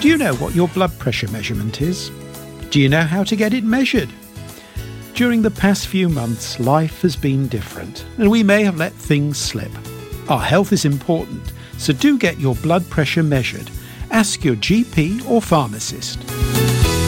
Do you know what your blood pressure measurement is? Do you know how to get it measured? During the past few months, life has been different, and we may have let things slip. Our health is important, so do get your blood pressure measured. Ask your GP or pharmacist.